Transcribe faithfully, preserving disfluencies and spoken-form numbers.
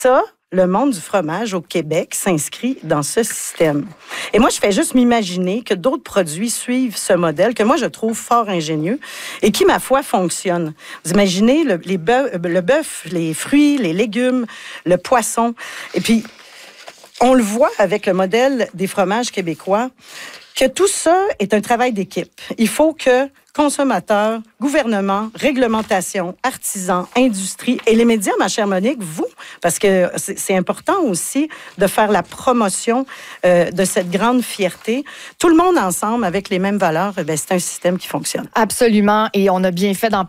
Ça, le monde du fromage au Québec s'inscrit dans ce système. Et moi, je fais juste m'imaginer que d'autres produits suivent ce modèle que moi, je trouve fort ingénieux et qui, ma foi, fonctionne. Vous imaginez le, les bœuf, le bœuf, les fruits, les légumes, le poisson. Et puis, on le voit avec le modèle des fromages québécois que tout ça est un travail d'équipe. Il faut que consommateurs, gouvernement, réglementation, artisans, industrie et les médias, ma chère Monique, vous, parce que c'est, c'est important aussi de faire la promotion euh, de cette grande fierté. Tout le monde ensemble, avec les mêmes valeurs, eh bien, c'est un système qui fonctionne. Absolument, et on a bien fait d'en parler.